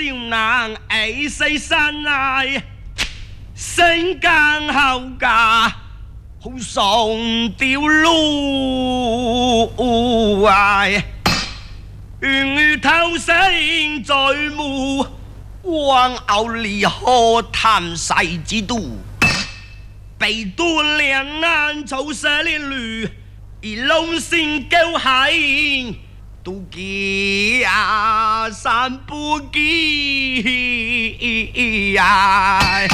少男24山爱，身間後家好上吊路唉，願偷生在目，往後離合談世之都，被多兩難走失列旅，而龍性夠係。都叫三不記呀，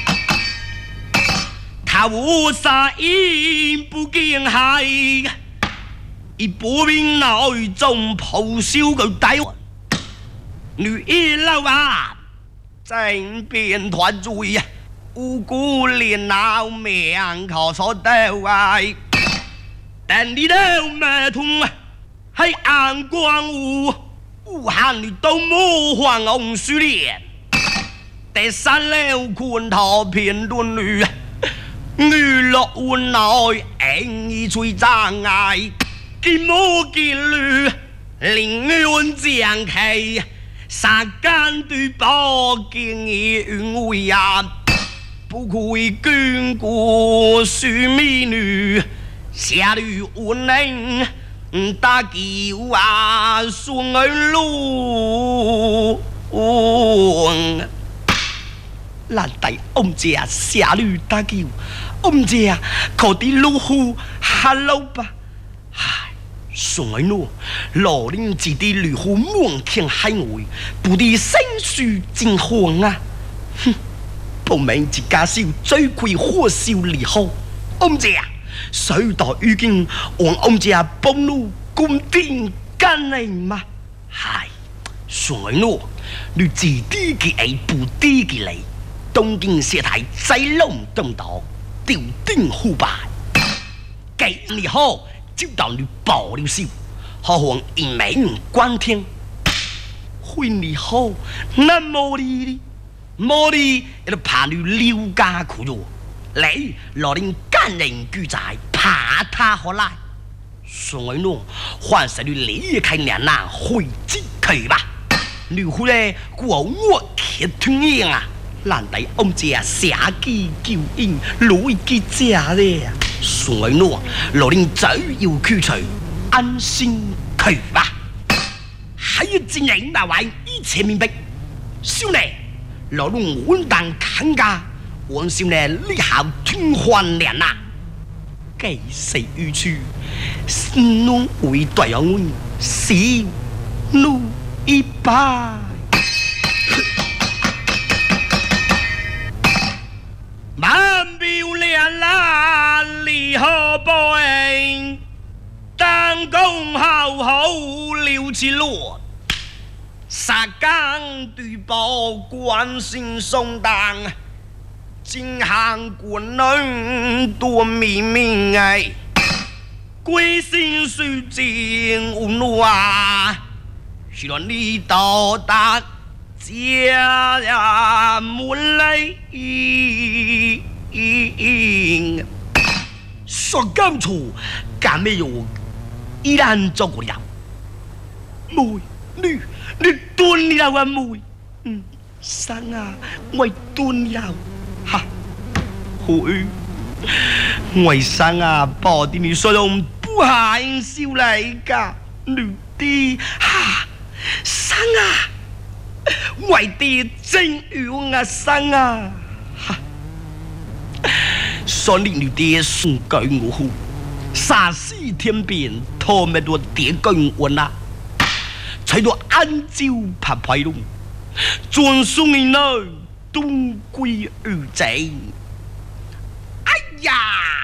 他無啥因不見係，而不明內中咆哮個大王，女一老啊，正變團罪，無辜連鬧命可所得愛，但你都沒痛啊！喺眼光無限你都冇還紅樹蓮，第三了冠頭片段女，娛樂換來硬意吹障礙，見冇見女，寧願將其殺間對波見義遠為人，不愧眷顧樹美女，下女換能。大叫啊，送去路，難題ông già下女大叫，ông già可啲路虎，hello吧，唉，送去路，羅林自啲旅虎滿天海外，不啲生樹正紅啊，哼，報名自家少最貴火燒離好ông già。水稻已經往ông già幫路供電干嚟嘛？係，所以我你自己嘅愛不低嘅嚟，東京社台仔龍東道吊頂虎敗，幾年後就到你爆了笑，何況一名關天，會你後那冇你，冇你亦都怕你溜家苦咗。你羅令干人居宅，怕他何來？所以呢，還是你離開娘那回之去吧。你回來過我鐵團樣啊！難得ông già寫機叫應攞機家咧。所以呢，羅令只要驅除，安心去吧。還有真人那位一切明白，少年羅令穩當看家。王少年，你好聽還連啊！幾時遇處，弄為對我小怒一拜。萬表連啦，離合報應，當公好好了起落，殺間對報關心送當。金行官人多秘密哎，歸心須盡無怒啊！希望你到達家門來，說乾處敢沒有依然做過了？妹，你斷了啊妹！生啊，我斷了。哈，會為生啊，保啲你所用不下應少嚟㗎，女啲哈生啊，為啲真用啊生啊，哈，所以女啲送給我好，殺死天邊，拖咩多啲根我啦，才到安照拍拍龍，轉送你呢。東歸而靜，哎呀！